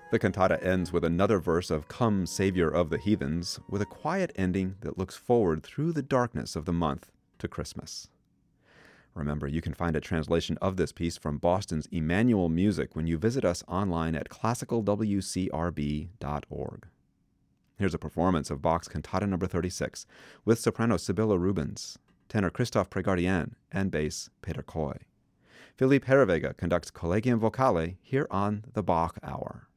The cantata ends with another verse of Come, Savior of the Heathens, with a quiet ending that looks forward through the darkness of the month to Christmas. Remember, you can find a translation of this piece from Boston's Emmanuel Music when you visit us online at classicalwcrb.org. Here's a performance of Bach's Cantata No. 36 with soprano Sibylla Rubens, tenor Christophe Prégardien, and bass Peter Coy. Philippe Herreweghe conducts Collegium Vocale here on the Bach Hour.